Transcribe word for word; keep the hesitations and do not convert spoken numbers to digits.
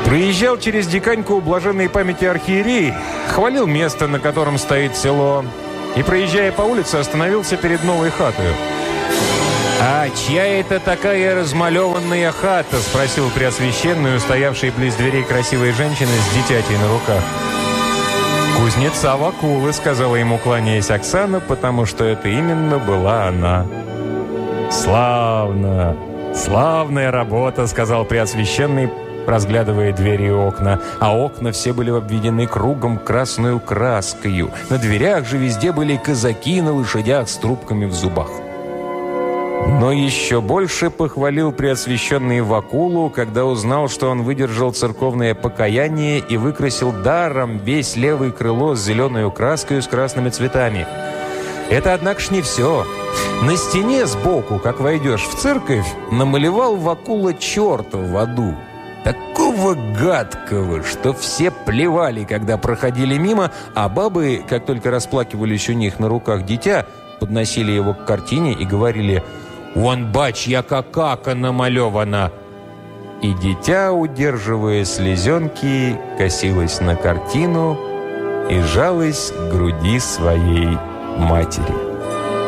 Проезжал через Диканьку у блаженной памяти архиерей, хвалил место, на котором стоит село, и, проезжая по улице, остановился перед новой хатой. «А чья это такая размалеванная хата?» – спросил Преосвященную, стоявшей близ дверей красивой женщины с дитятей на руках. «Кузнеца Вакулы», – сказала ему, кланяясь, Оксана, потому что это именно была она. «Славно! Славная работа!» – сказал Преосвященный, разглядывая двери и окна. А окна все были обведены кругом красную краскою. На дверях же везде были казаки на лошадях с трубками в зубах. Но еще больше похвалил Преосвященный Вакулу, когда узнал, что он выдержал церковное покаяние и выкрасил даром весь левое крыло с зеленой краской с красными цветами. Это, однако ж, не все. На стене сбоку, как войдешь в церковь, намалевал Вакула черта в аду. Такого гадкого, что все плевали, когда проходили мимо, а бабы, как только расплакивались у них на руках дитя, подносили его к картине и говорили: «Вон, бач, яка кака намалевана!» И дитя, удерживая слезенки, косилось на картину и жалось к груди своей матери.